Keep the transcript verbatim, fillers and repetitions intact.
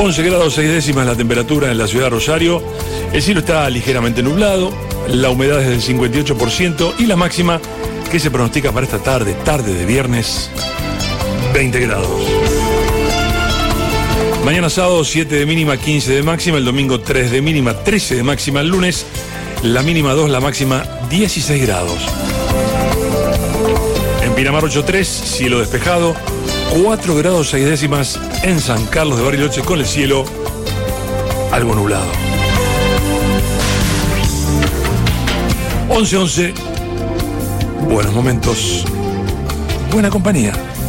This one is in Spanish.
once grados seis décimas la temperatura en la ciudad de Rosario. El cielo está ligeramente nublado, la humedad es del cincuenta y ocho por ciento y la máxima que se pronostica para esta tarde, tarde de viernes, veinte grados. Mañana sábado siete de mínima, quince de máxima, el domingo tres de mínima, trece de máxima, el lunes la mínima dos, la máxima dieciséis grados. En Pinamar ocho tres, cielo despejado, cuatro grados seis décimas en San Carlos de Bariloche con el cielo algo nublado. once once, buenos momentos, buena compañía.